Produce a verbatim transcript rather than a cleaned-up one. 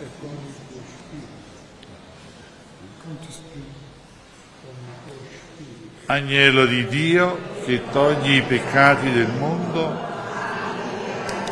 Agnello di Dio che togli i peccati del mondo,